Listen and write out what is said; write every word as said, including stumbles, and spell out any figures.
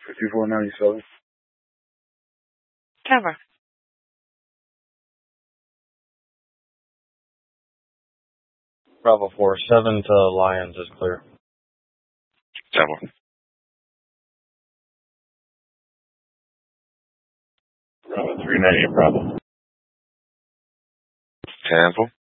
fifty-four ninety-seven. Cover. Bravo four, seven to Lions is clear. Temple. Bravo three ninety-eight, Bravo. Temple.